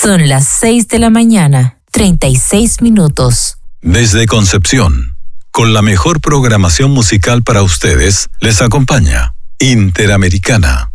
Son las 6 de la mañana, 36 minutos. Desde Concepción, con la mejor programación musical para ustedes, les acompaña Interamericana.